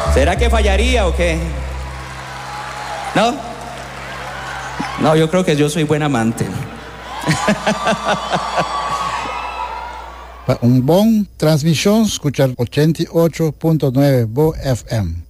¿Será que fallaría o qué? ¿No? No, yo creo que yo soy buen amante. Para un bom transmisión, escuchar 88.9 Bo FM.